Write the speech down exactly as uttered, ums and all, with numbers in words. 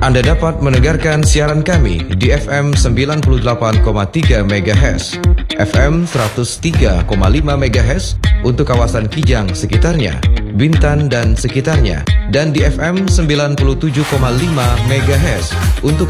Anda dapat mendengarkan siaran kami di F M sembilan puluh delapan koma tiga MHz, F M seratus tiga koma lima MHz untuk kawasan Kijang sekitarnya, Bintan dan sekitarnya, dan di F M sembilan puluh tujuh koma lima MHz untuk